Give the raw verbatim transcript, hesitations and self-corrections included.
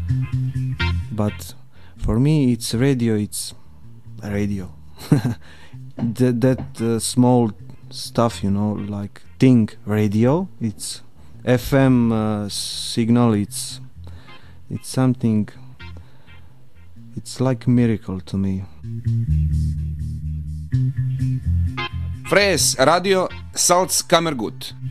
But for me, it's radio. It's radio. that that uh, small stuff, you know, like thing radio. It's F M uh, signal. It's it's something. It's like a miracle to me. Fres Radio Salzkammergut.